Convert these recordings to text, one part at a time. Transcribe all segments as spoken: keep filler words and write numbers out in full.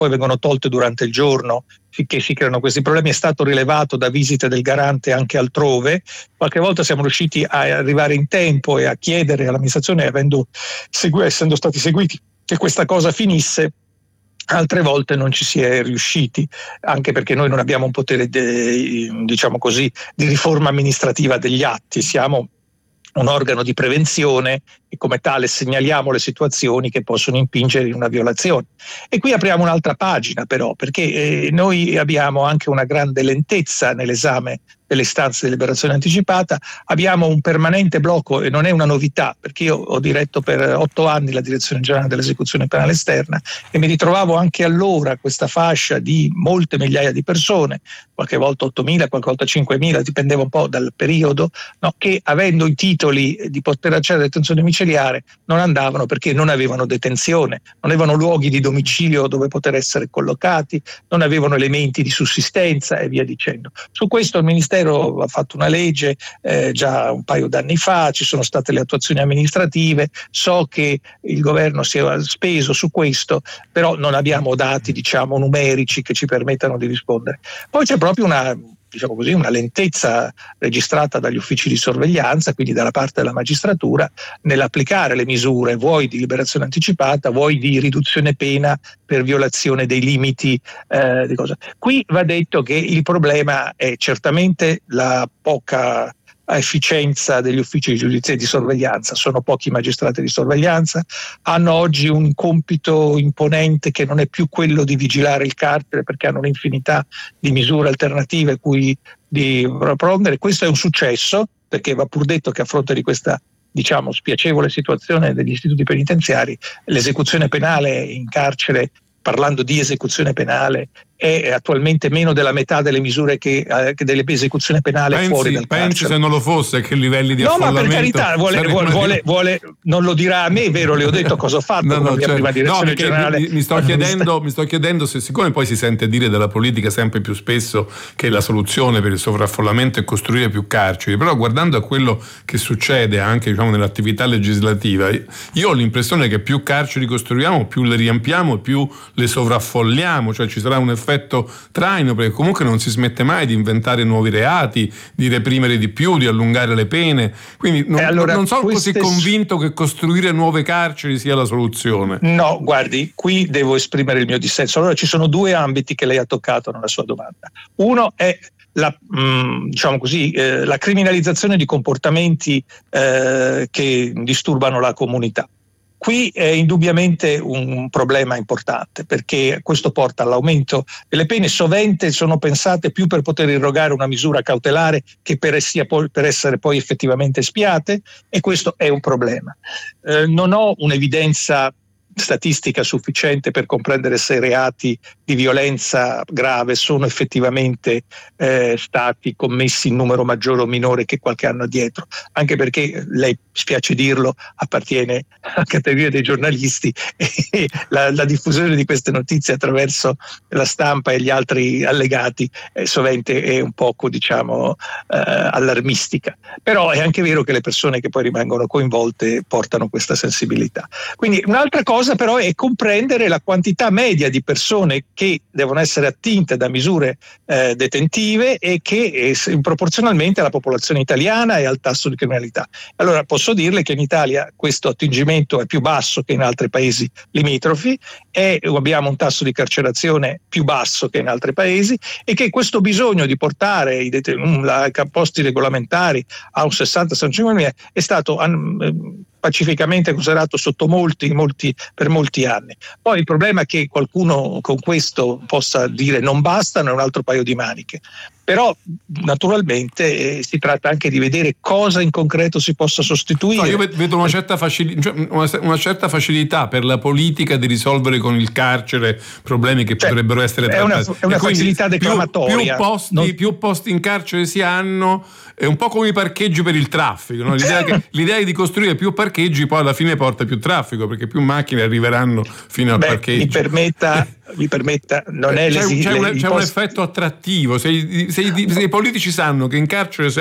poi vengono tolte durante il giorno, finché si creano questi problemi. È stato rilevato da visite del garante anche altrove. Qualche volta siamo riusciti a arrivare in tempo e a chiedere all'amministrazione, avendo segu- essendo stati seguiti, che questa cosa finisse. Altre volte non ci si è riusciti, anche perché noi non abbiamo un potere de, diciamo così, di riforma amministrativa degli atti, siamo un organo di prevenzione e come tale segnaliamo le situazioni che possono impingere in una violazione. E qui apriamo un'altra pagina però, perché eh, noi abbiamo anche una grande lentezza nell'esame delle istanze di liberazione anticipata, abbiamo un permanente blocco, e non è una novità, perché io ho diretto per otto anni la Direzione Generale dell'Esecuzione Penale Esterna e mi ritrovavo anche allora questa fascia di molte migliaia di persone, qualche volta ottomila, qualche volta cinquemila, dipendeva un po' dal periodo, no, che avendo i titoli di poter accedere alla detenzione domiciliare non andavano perché non avevano detenzione, non avevano luoghi di domicilio dove poter essere collocati, non avevano elementi di sussistenza e via dicendo. Su questo il Ministero ha fatto una legge eh, già un paio d'anni fa, ci sono state le attuazioni amministrative, so che il governo si è speso su questo, però non abbiamo dati diciamo numerici che ci permettano di rispondere. Poi c'è proprio una diciamo così, una lentezza registrata dagli uffici di sorveglianza, quindi dalla parte della magistratura, nell'applicare le misure, vuoi di liberazione anticipata, vuoi di riduzione pena per violazione dei limiti eh, di cosa. Qui va detto che il problema è certamente la poca efficienza degli uffici di giustizia e di sorveglianza, sono pochi magistrati di sorveglianza, hanno oggi un compito imponente che non è più quello di vigilare il carcere perché hanno un'infinità di misure alternative cui di prendere. Questo è un successo, perché va pur detto che a fronte di questa diciamo spiacevole situazione degli istituti penitenziari, l'esecuzione penale in carcere, parlando di esecuzione penale, è attualmente meno della metà delle misure che, eh, che delle esecuzioni penali pensi, fuori dal carcere. Pensi se non lo fosse che livelli di no, affollamento... No, ma per carità, vuole, vuole, vuole, vuole, non lo dirà a me, vero? Le ho detto cosa ho fatto no, come no, mia certo. prima direzione no, generale. Mi, mi, sto chiedendo, mi sto chiedendo se, siccome poi si sente dire dalla politica sempre più spesso che la soluzione per il sovraffollamento è costruire più carceri, però guardando a quello che succede anche diciamo, nell'attività legislativa, io ho l'impressione che più carceri costruiamo, più le riempiamo e più le sovraffolliamo, cioè ci sarà un effetto traino, perché comunque non si smette mai di inventare nuovi reati, di reprimere di più, di allungare le pene, quindi non, allora, non sono così convinto che costruire nuove carceri sia la soluzione. No, guardi, qui devo esprimere il mio dissenso. Allora ci sono due ambiti che lei ha toccato nella sua domanda. Uno è la, mh, diciamo così, eh, la criminalizzazione di comportamenti eh, che disturbano la comunità. Qui è indubbiamente un problema importante, perché questo porta all'aumento delle pene. Sovente sono pensate più per poter irrogare una misura cautelare che per, essia poi, per essere poi effettivamente espiate, e questo è un problema. Eh, non ho un'evidenza statistica sufficiente per comprendere se reati di violenza grave sono effettivamente eh, stati commessi in numero maggiore o minore che qualche anno addietro, anche perché lei, spiace dirlo, appartiene alla categoria dei giornalisti e la, la diffusione di queste notizie attraverso la stampa e gli altri allegati eh, sovente è un poco diciamo eh, allarmistica, però è anche vero che le persone che poi rimangono coinvolte portano questa sensibilità. Quindi un'altra cosa però è comprendere la quantità media di persone che devono essere attinte da misure eh, detentive e che eh, proporzionalmente alla popolazione italiana e al tasso di criminalità. Allora posso dirle che in Italia questo attingimento è più basso che in altri paesi limitrofi, e abbiamo un tasso di carcerazione più basso che in altri paesi, e che questo bisogno di portare i deten- la, i posti regolamentari a un sessanta sessantacinque mila è stato um, pacificamente considerato sotto molti, molti, per molti anni. Poi il problema è che qualcuno con questo possa dire non bastano, è un altro paio di maniche. Però naturalmente eh, si tratta anche di vedere cosa in concreto si possa sostituire. No, io vedo una certa, facil- una certa facilità per la politica di risolvere con il carcere problemi che cioè, potrebbero essere trattati. È una, è una facilità declamatoria. Più, più, posti, non... più posti in carcere si hanno, è un po' come i parcheggi per il traffico, no? L'idea, che, l'idea di costruire più parcheggi poi alla fine porta più traffico, perché più macchine arriveranno fino al Beh, parcheggio. Mi permetta, mi permetta non è c'è, lesi- c'è, le, un, c'è post... un effetto attrattivo. Se i, se, i, se i politici sanno che in carcere c'è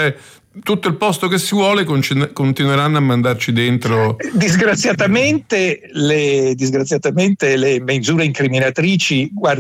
tutto il posto che si vuole continueranno a mandarci dentro. Disgraziatamente le, disgraziatamente le misure incriminatrici, guardi,